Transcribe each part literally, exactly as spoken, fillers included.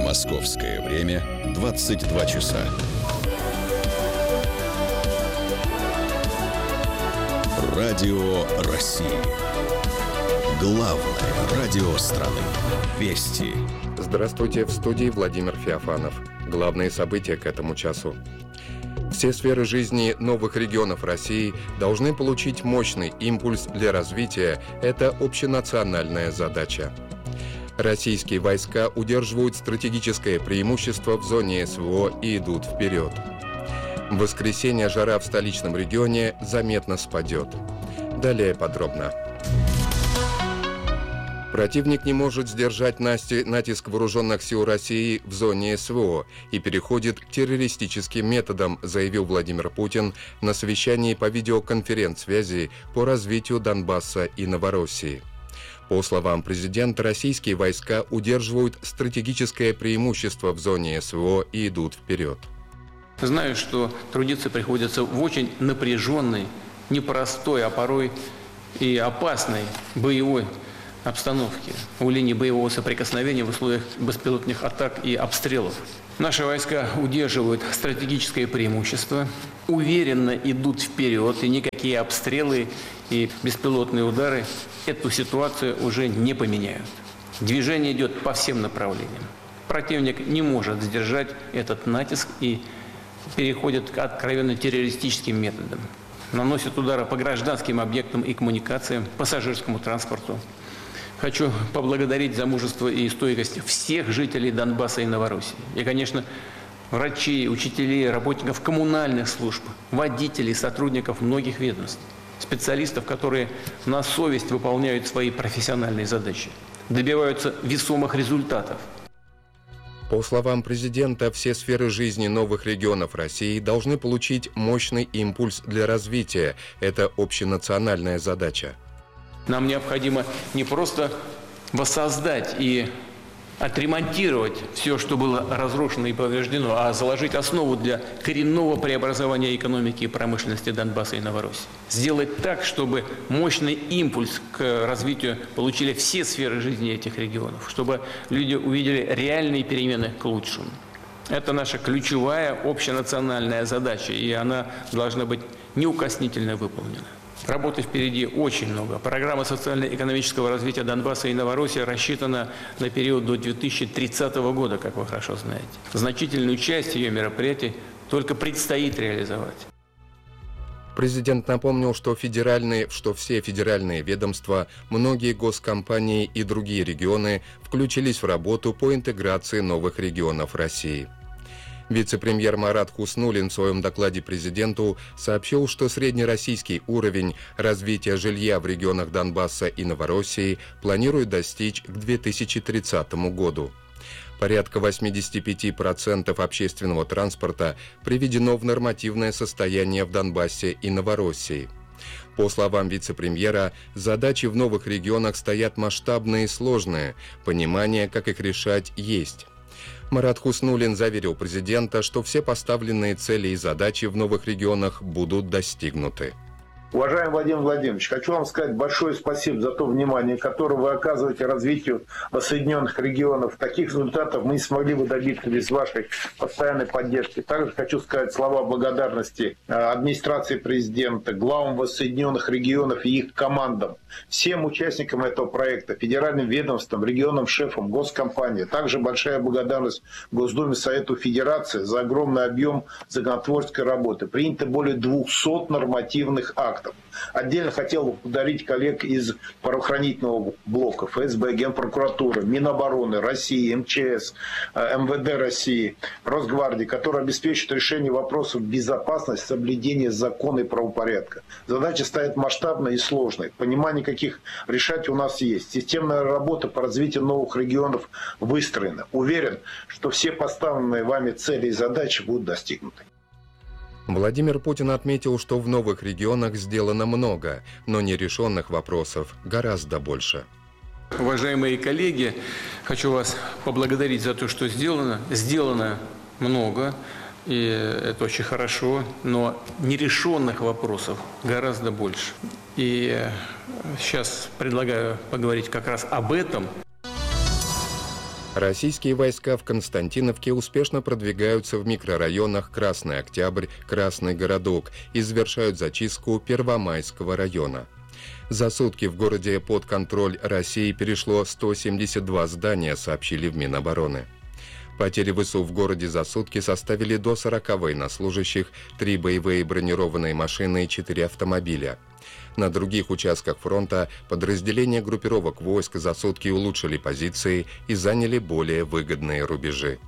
Московское время двадцать два часа. Радио России. Главное радио страны. Вести. Здравствуйте, в студии Владимир Феофанов. Главные события к этому часу. Все сферы жизни новых регионов России должны получить мощный импульс для развития. Это общенациональная задача. Российские войска удерживают стратегическое преимущество в зоне СВО и идут вперед. В воскресенье жара в столичном регионе заметно спадет. Далее подробно. Противник не может сдержать натиск вооруженных сил России в зоне СВО и переходит к террористическим методам, заявил Владимир Путин на совещании по видеоконференц-связи по развитию Донбасса и Новороссии. По словам президента, российские войска удерживают стратегическое преимущество в зоне СВО и идут вперед. Знаю, что трудиться приходится в очень напряженной, непростой, а порой и опасной боевой обстановке, у линии боевого соприкосновения в условиях беспилотных атак и обстрелов. Наши войска удерживают стратегическое преимущество, уверенно идут вперед, и никакие обстрелы и беспилотные удары эту ситуацию уже не поменяют. Движение идет по всем направлениям. Противник не может сдержать этот натиск и переходит к откровенно террористическим методам. Наносит удары по гражданским объектам и коммуникациям, пассажирскому транспорту. Хочу поблагодарить за мужество и стойкость всех жителей Донбасса и Новороссии. И, конечно, врачей, учителей, работников коммунальных служб, водителей, сотрудников многих ведомств, специалистов, которые на совесть выполняют свои профессиональные задачи, добиваются весомых результатов. По словам президента, все сферы жизни новых регионов России должны получить мощный импульс для развития. Это общенациональная задача. Нам необходимо не просто воссоздать и отремонтировать все, что было разрушено и повреждено, а заложить основу для коренного преобразования экономики и промышленности Донбасса и Новороссии. Сделать так, чтобы мощный импульс к развитию получили все сферы жизни этих регионов, чтобы люди увидели реальные перемены к лучшему. Это наша ключевая общенациональная задача, и она должна быть неукоснительно выполнена. Работы впереди очень много. Программа социально-экономического развития Донбасса и Новороссии рассчитана на период до две тысячи тридцатого года, как вы хорошо знаете. Значительную часть ее мероприятий только предстоит реализовать. Президент напомнил, что, федеральные, что все федеральные ведомства, многие госкомпании и другие регионы включились в работу по интеграции новых регионов России. Вице-премьер Марат Хуснуллин в своем докладе президенту сообщил, что среднероссийский уровень развития жилья в регионах Донбасса и Новороссии планирует достичь к две тысячи тридцатому году. Порядка восемьдесят пять процентов общественного транспорта приведено в нормативное состояние в Донбассе и Новороссии. По словам вице-премьера, задачи в новых регионах стоят масштабные и сложные, понимание, как их решать, есть. Марат Хуснуллин заверил президента, что все поставленные цели и задачи в новых регионах будут достигнуты. Уважаемый Владимир Владимирович, хочу вам сказать большое спасибо за то внимание, которое вы оказываете развитию воссоединенных регионов. Таких результатов мы не смогли бы добиться без вашей постоянной поддержки. Также хочу сказать слова благодарности администрации президента, главам воссоединенных регионов и их командам, всем участникам этого проекта, федеральным ведомствам, регионам, шефам, госкомпании. Также большая благодарность Госдуме, Совету Федерации за огромный объем законотворческой работы. Принято более двухсот нормативных актов. Отдельно хотел бы поблагодарить коллег из правоохранительного блока, эф эс бэ, Генпрокуратуры, Минобороны России, эм че эс, эм вэ дэ России, Росгвардии, которые обеспечивают решение вопросов безопасности, соблюдения закона и правопорядка. Задача стоит масштабная и сложная. Понимание, каких решать у нас есть. Системная работа по развитию новых регионов выстроена. Уверен, что все поставленные вами цели и задачи будут достигнуты. Владимир Путин отметил, что в новых регионах сделано много, но нерешенных вопросов гораздо больше. Уважаемые коллеги, хочу вас поблагодарить за то, что сделано. Сделано много, и это очень хорошо, но нерешенных вопросов гораздо больше. И сейчас предлагаю поговорить как раз об этом. Российские войска в Константиновке успешно продвигаются в микрорайонах Красный Октябрь, Красный Городок и завершают зачистку Первомайского района. За сутки в городе под контроль России перешло сто семьдесят два здания, сообщили в Минобороны. Потери ВСУ в городе за сутки составили до сорока военнослужащих, три боевые бронированные машины и четыре автомобиля. На других участках фронта подразделения группировок войск за сутки улучшили позиции и заняли более выгодные рубежи.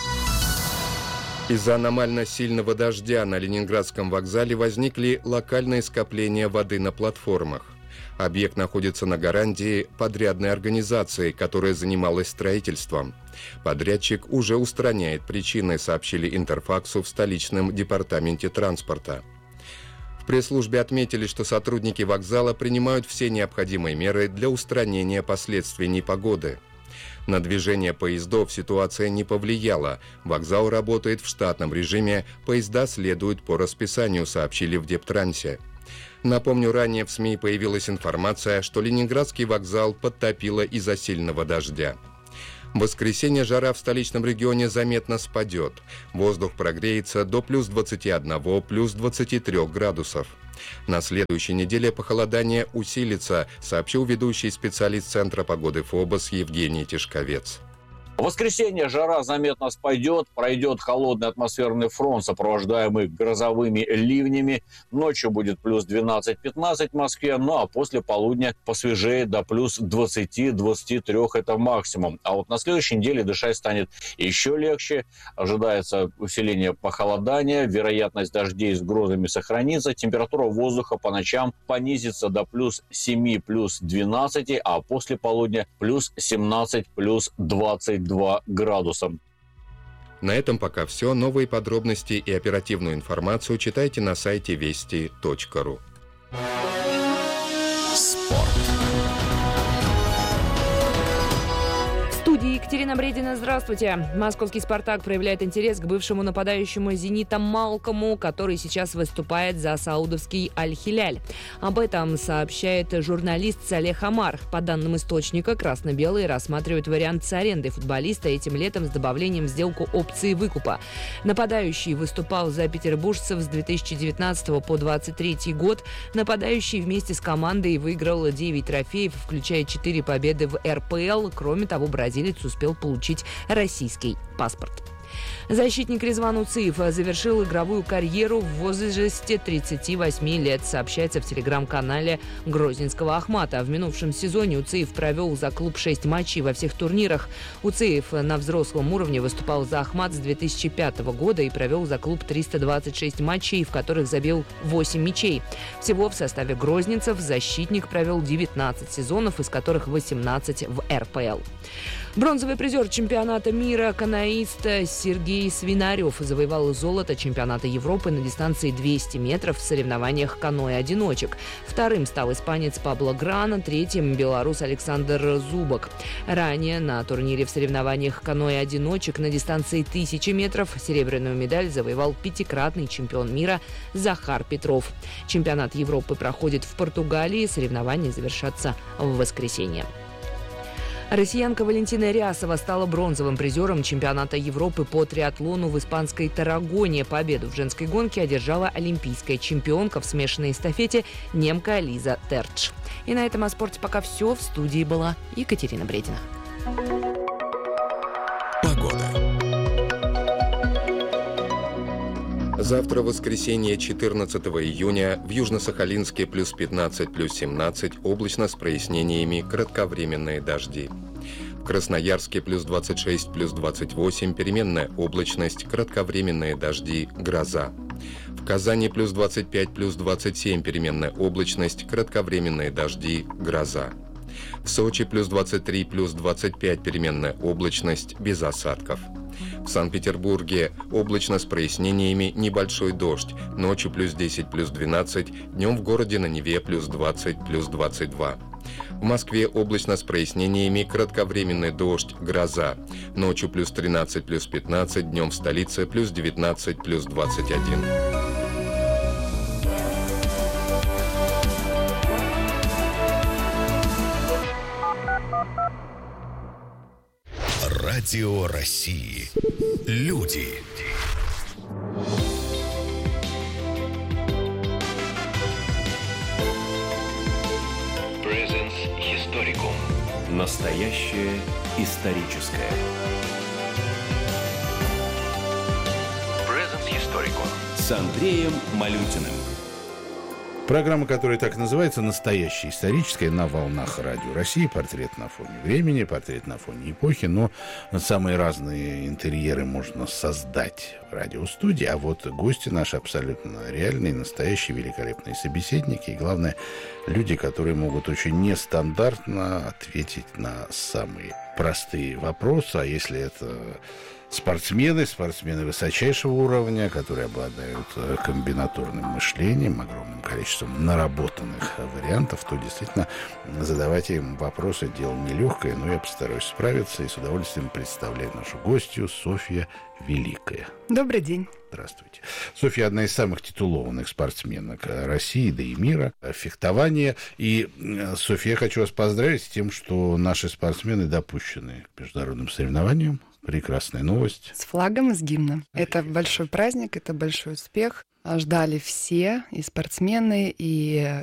Из-за аномально сильного дождя на Ленинградском вокзале возникли локальные скопления воды на платформах. Объект находится на гарантии подрядной организации, которая занималась строительством. Подрядчик уже устраняет причины, сообщили Интерфаксу в столичном департаменте транспорта. В пресс-службе отметили, что сотрудники вокзала принимают все необходимые меры для устранения последствий непогоды. На движение поездов ситуация не повлияла. Вокзал работает в штатном режиме, поезда следуют по расписанию, сообщили в Дептрансе. Напомню, ранее в СМИ появилась информация, что Ленинградский вокзал подтопило из-за сильного дождя. В воскресенье жара в столичном регионе заметно спадет. Воздух прогреется до плюс двадцати одного, плюс двадцати трёх градусов. На следующей неделе похолодание усилится, сообщил ведущий специалист Центра погоды ФОБОС Евгений Тишковец. В воскресенье жара заметно спадет, пройдет холодный атмосферный фронт, сопровождаемый грозовыми ливнями. Ночью будет плюс двенадцать-пятнадцать в Москве, ну а после полудня посвежеет до плюс двадцати-двадцати трёх, это максимум. А вот на следующей неделе дышать станет еще легче. Ожидается усиление похолодания, вероятность дождей с грозами сохранится. Температура воздуха по ночам понизится до плюс семи, плюс двенадцати, а после полудня плюс семнадцать, плюс двадцать два градуса. На этом пока все. Новые подробности и оперативную информацию читайте на сайте вести точка ру. Спорт. В студии Екатерина Бредина. Здравствуйте. Московский «Спартак» проявляет интерес к бывшему нападающему «Зенита» Малкому, который сейчас выступает за саудовский «Аль-Хиляль». Об этом сообщает журналист Салех Амар. По данным источника, красно-белые рассматривают вариант с арендой футболиста этим летом с добавлением в сделку опции выкупа. Нападающий выступал за петербуржцев с две тысячи девятнадцатого по двадцать третий год. Нападающий вместе с командой выиграл девять трофеев, включая четыре победы в эр пэ эл. Кроме того, бразилец успел получить российский паспорт. Защитник Резван Уциев завершил игровую карьеру в возрасте тридцати восьми лет, сообщается в телеграм-канале Грозненского Ахмата. В минувшем сезоне Уциев провел за клуб шесть матчей во всех турнирах. Уциев на взрослом уровне выступал за Ахмат с две тысячи пятого года и провел за клуб триста двадцать шесть матчей, в которых забил восемь мячей. Всего в составе грозненцев защитник провел девятнадцать сезонов, из которых восемнадцать в эр пэ эл. Бронзовый призер чемпионата мира, каноист Сергей Свинарев завоевал золото чемпионата Европы на дистанции двести метров в соревнованиях каноэ-одиночек. Вторым стал испанец Пабло Грана, третьим – белорус Александр Зубок. Ранее на турнире в соревнованиях каноэ-одиночек на дистанции тысячи метров серебряную медаль завоевал пятикратный чемпион мира Захар Петров. Чемпионат Европы проходит в Португалии, соревнования завершатся в воскресенье. Россиянка Валентина Рясова стала бронзовым призером чемпионата Европы по триатлону в испанской Таррагоне. Победу в женской гонке одержала олимпийская чемпионка в смешанной эстафете немка Лиза Терч. И на этом о спорте пока все. В студии была Екатерина Бредина. Погода. Завтра, воскресенье, четырнадцатого июня, в Южно-Сахалинске плюс пятнадцать, плюс семнадцать, облачно с прояснениями, кратковременные дожди. В Красноярске плюс двадцать шесть, плюс двадцать восемь, переменная облачность, кратковременные дожди, гроза. В Казани плюс двадцать пять, плюс двадцать семь, переменная облачность, кратковременные дожди, гроза. В Сочи плюс двадцать три, плюс двадцать пять, переменная облачность, без осадков. В Санкт-Петербурге облачно с прояснениями, небольшой дождь. Ночью плюс десять, плюс двенадцать, днем в городе на Неве плюс двадцать, плюс двадцать два. В Москве облачно с прояснениями, кратковременный дождь, гроза. Ночью плюс тринадцать, плюс пятнадцать, днем в столице плюс девятнадцать, плюс двадцать один. Радио России. Люди. Presence Historicum. Настоящее историческое. Presence Historicum. С Андреем Малютиным. Программа, которая так и называется, «Настоящая историческая», на волнах Радио России. Портрет на фоне времени, портрет на фоне эпохи. Но самые разные интерьеры можно создать в радиостудии. А вот гости наши абсолютно реальные, настоящие, великолепные собеседники. И, главное, люди, которые могут очень нестандартно ответить на самые простые вопросы. А если это спортсмены, спортсмены высочайшего уровня, которые обладают комбинаторным мышлением, огромным количеством наработанных вариантов, то действительно задавать им вопросы — дело нелегкое, но я постараюсь справиться и с удовольствием представляю нашу гостью Софья Великая. Добрый день. Здравствуйте. Софья — одна из самых титулованных спортсменок России, да и мира, фехтования. И, Софья, я хочу вас поздравить с тем, что наши спортсмены допущены к международным соревнованиям. Прекрасная новость. С флагом и с гимном. Это большой праздник, это большой успех. Ждали все, и спортсмены, и